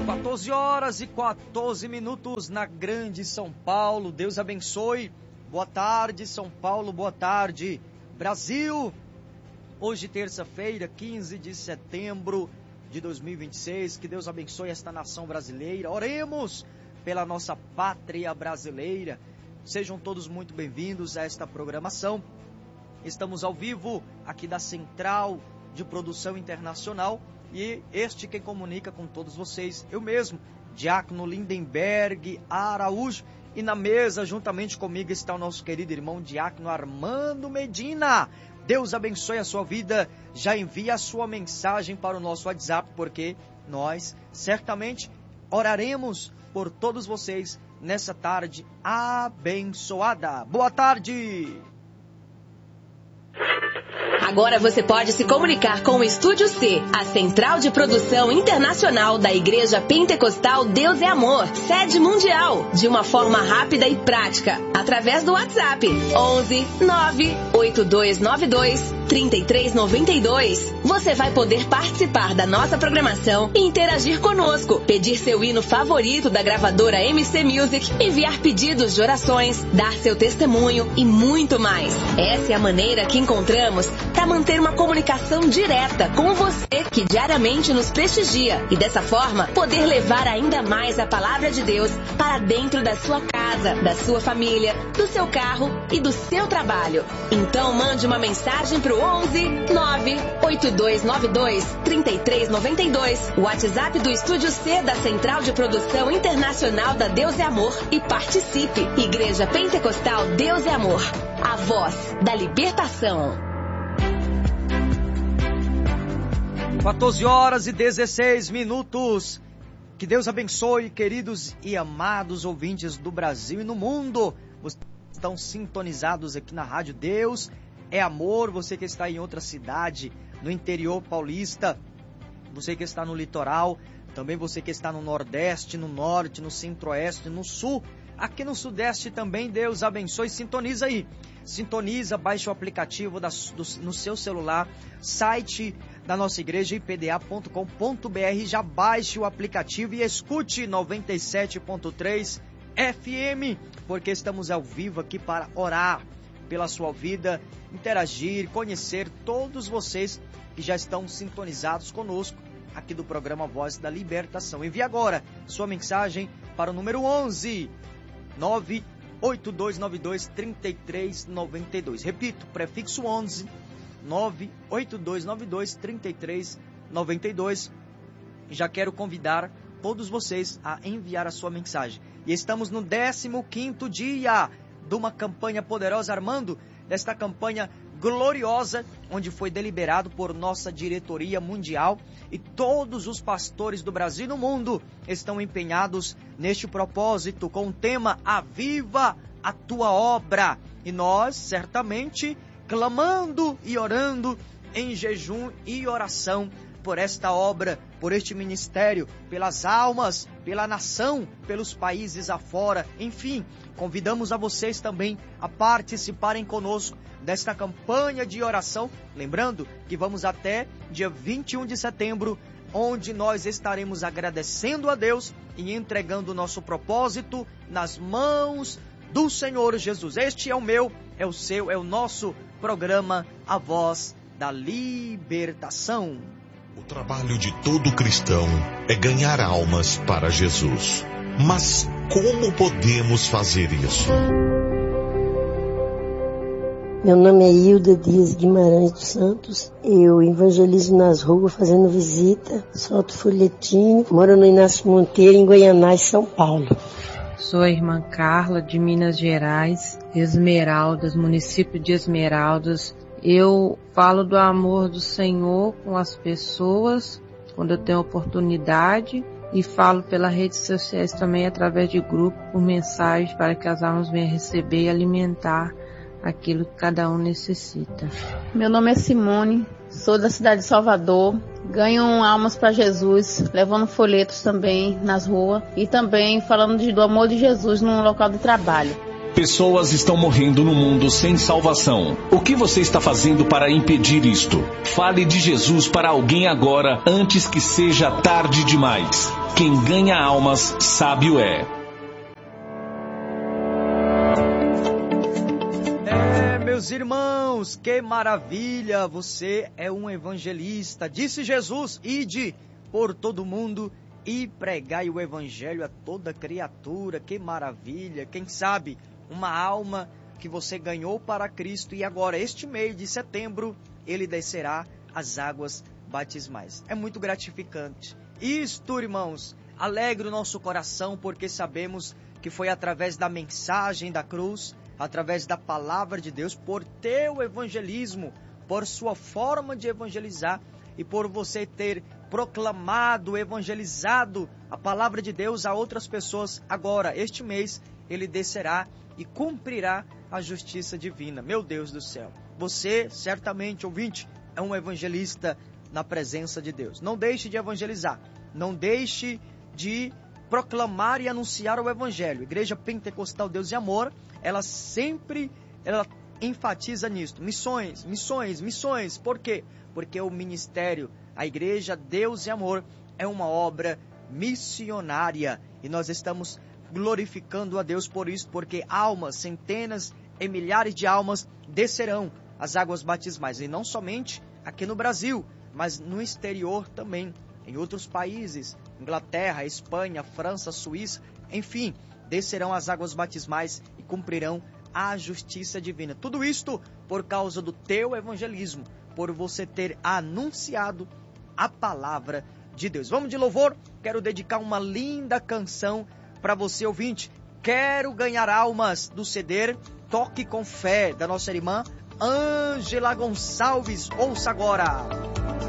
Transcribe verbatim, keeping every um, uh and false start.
quatorze horas e quatorze minutos na grande São Paulo. Deus abençoe. Boa tarde, São Paulo. Boa tarde, Brasil. Hoje, terça-feira, quinze de setembro de dois mil e vinte e seis. Que Deus abençoe esta nação brasileira. Oremos pela nossa pátria brasileira. Sejam todos muito bem-vindos a esta programação. Estamos ao vivo aqui da Central de Produção Internacional. E este quem comunica com todos vocês, eu mesmo, Diácono Lindenberg Araújo. E na mesa, juntamente comigo, está o nosso querido irmão Diácono Armando Medina. Deus abençoe a sua vida. Já envia a sua mensagem para o nosso WhatsApp, porque nós certamente oraremos por todos vocês nessa tarde abençoada. Boa tarde! Agora você pode se comunicar com o Estúdio C, a Central de Produção Internacional da Igreja Pentecostal Deus é Amor, sede mundial, de uma forma rápida e prática, através do WhatsApp onze nove oito dois nove dois três três nove dois. Você vai poder participar da nossa programação e interagir conosco, pedir seu hino favorito da gravadora M C Music, enviar pedidos de orações, dar seu testemunho e muito mais. Essa é a maneira que encontramos para manter uma comunicação direta com você que diariamente nos prestigia e dessa forma poder levar ainda mais a palavra de Deus para dentro da sua casa, da sua família, do seu carro e do seu trabalho. Então mande uma mensagem para o onze nove oito dois nove dois três três nove dois, o WhatsApp do Estúdio C da Central de Produção Internacional da Deus é Amor, e participe. Igreja Pentecostal Deus é Amor, a voz da libertação. quatorze horas e dezesseis minutos. Que Deus abençoe, queridos e amados ouvintes do Brasil e no mundo. Vocês estão sintonizados aqui na Rádio Deus é Amor. Você que está em outra cidade, no interior paulista, você que está no litoral, também você que está no Nordeste, no Norte, no Centro-Oeste, no Sul, aqui no Sudeste também. Deus abençoe. Sintoniza aí. Sintoniza, baixe o aplicativo da, do, no seu celular, site da nossa igreja, i p d a ponto com ponto b r. Já baixe o aplicativo e escute noventa e sete ponto três F M, porque estamos ao vivo aqui para orar pela sua vida, interagir, conhecer todos vocês que já estão sintonizados conosco aqui do programa Voz da Libertação. Envie agora sua mensagem para o número onze nove oito dois nove dois três três nove dois. Repito, prefixo onze nove oito dois nove dois três três nove dois. Já quero convidar todos vocês a enviar a sua mensagem. E estamos no décimo quinto dia de uma campanha poderosa, Armando, desta campanha gloriosa, onde foi deliberado por nossa diretoria mundial, e todos os pastores do Brasil e do mundo estão empenhados neste propósito, com o tema Aviva a Tua Obra. E nós, certamente, clamando e orando em jejum e oração por esta obra, por este ministério, pelas almas, pela nação, pelos países afora. Enfim, convidamos a vocês também a participarem conosco desta campanha de oração. Lembrando que vamos até dia vinte e um de setembro, onde nós estaremos agradecendo a Deus e entregando o nosso propósito nas mãos do Senhor Jesus. Este é o meu, é o seu, é o nosso programa, A Voz da Libertação. O trabalho de todo cristão é ganhar almas para Jesus. Mas como podemos fazer isso? Meu nome é Hilda Dias Guimarães dos Santos. Eu evangelizo nas ruas, fazendo visita, solto folhetim. Moro no Inácio Monteiro, em Goianás, São Paulo. Sou a irmã Carla, de Minas Gerais, Esmeraldas, município de Esmeraldas. Eu falo do amor do Senhor com as pessoas, quando eu tenho oportunidade, e falo pelas redes sociais também, através de grupo, por mensagens, para que as almas venham receber e alimentar aquilo que cada um necessita. Meu nome é Simone, sou da cidade de Salvador, ganho almas para Jesus, levando folhetos também nas ruas e também falando de, do amor de Jesus no local de trabalho. Pessoas estão morrendo no mundo sem salvação. O que você está fazendo para impedir isto? Fale de Jesus para alguém agora, antes que seja tarde demais. Quem ganha almas, sábio é. É, meus irmãos, que maravilha! Você é um evangelista. Disse Jesus: ide por todo mundo e pregai o evangelho a toda criatura. Que maravilha! Quem sabe uma alma que você ganhou para Cristo e agora, este mês de setembro, ele descerá às águas batismais. É muito gratificante. Isto, irmãos, alegra o nosso coração, porque sabemos que foi através da mensagem da cruz, através da palavra de Deus, por teu evangelismo, por sua forma de evangelizar e por você ter proclamado, evangelizado a palavra de Deus a outras pessoas. Agora, este mês, ele descerá e cumprirá a justiça divina. Meu Deus do céu, você, certamente, ouvinte, é um evangelista na presença de Deus. Não deixe de evangelizar, não deixe de proclamar e anunciar o evangelho. Igreja Pentecostal Deus e Amor, ela sempre ela enfatiza nisto. Missões, missões, missões. Por quê? Porque o ministério, a Igreja Deus e Amor, é uma obra missionária e nós estamos glorificando a Deus por isso, porque almas, centenas e milhares de almas descerão as águas batismais, e não somente aqui no Brasil, mas no exterior também, em outros países, Inglaterra, Espanha, França, Suíça, enfim, descerão as águas batismais e cumprirão a justiça divina. Tudo isto por causa do teu evangelismo, por você ter anunciado a palavra de Deus. Vamos de louvor? Quero dedicar uma linda canção para você, ouvinte. Quero ganhar almas, do C D Toque com Fé, da nossa irmã Ângela Gonçalves. Ouça agora.